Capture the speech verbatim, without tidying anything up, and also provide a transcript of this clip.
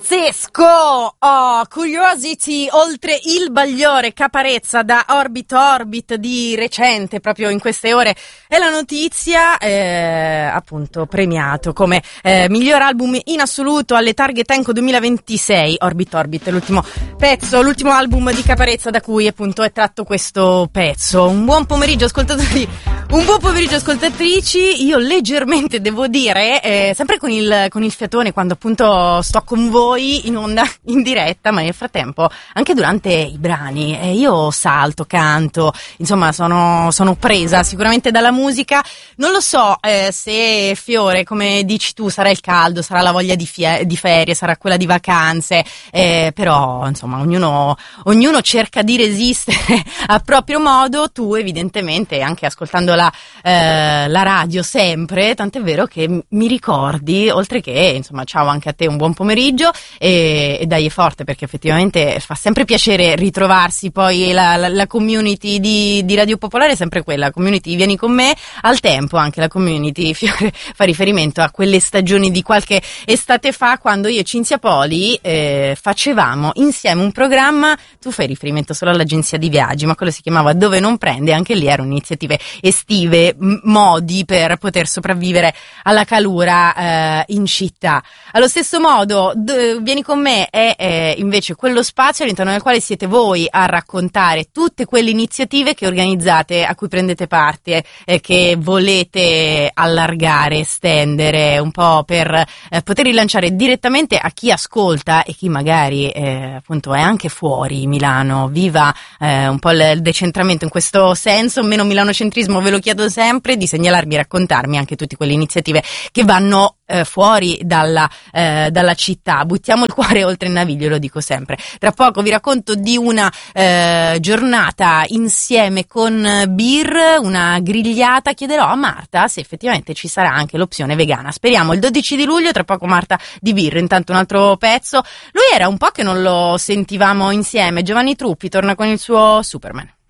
Pazzesco! Oh, Curiosity, oltre il Bagliore, Caparezza da Orbit Orbit di recente, proprio in queste ore, è la notizia, eh, appunto premiato come eh, miglior album in assoluto alle Target Enco duemilaventisei. Orbit Orbit è l'ultimo pezzo, l'ultimo album di Caparezza da cui appunto è tratto questo pezzo. Un buon pomeriggio ascoltatori, un buon pomeriggio ascoltatrici. Io leggermente devo dire, eh, sempre con il, con il fiatone quando appunto sto con voi in onda, in diretta, ma nel frattempo anche durante i brani eh, io salto, canto, insomma sono, sono presa sicuramente dalla musica. Non lo so eh, se Fiore, come dici tu, sarà il caldo, sarà la voglia di, fie- di ferie, sarà quella di vacanze, eh, però insomma ognuno, ognuno cerca di resistere a proprio modo. Tu evidentemente, anche ascoltando la, eh, la radio sempre, tant'è vero che mi ricordi, oltre che insomma ciao anche a te, un buon pomeriggio e, e dai è forte, perché effettivamente fa sempre piacere ritrovarsi. Poi la, la, la community di, di Radio Popolare è sempre quella, community vieni con me. Al tempo anche la community Fiore fa riferimento a quelle stagioni di qualche estate fa, quando io e Cinzia Poli eh, facevamo insieme un programma. Tu fai riferimento solo all'agenzia di viaggi, ma quello si chiamava Dove non prende, anche lì erano iniziative estive, m- modi per poter sopravvivere alla calura eh, in città. Allo stesso modo d- Vieni con me è eh, invece quello spazio all'interno del quale siete voi a raccontare tutte quelle iniziative che organizzate, a cui prendete parte, eh, che volete allargare, estendere un po' per eh, poter rilanciare direttamente a chi ascolta e chi magari eh, appunto è anche fuori Milano. Viva eh, un po' il decentramento in questo senso, meno milanocentrismo, ve lo chiedo sempre, di segnalarmi e raccontarmi anche tutte quelle iniziative che vanno eh, fuori dalla, eh, dalla città. Buttiamo il cuore oltre il naviglio, lo dico sempre. Tra poco vi racconto di una eh, giornata insieme con Birr, una grigliata. Chiederò a Marta se effettivamente ci sarà anche l'opzione vegana. Speriamo il dodici di luglio, tra poco Marta di Birr. Intanto un altro pezzo. Lui era un po' che non lo sentivamo insieme. Giovanni Truppi torna con il suo Superman.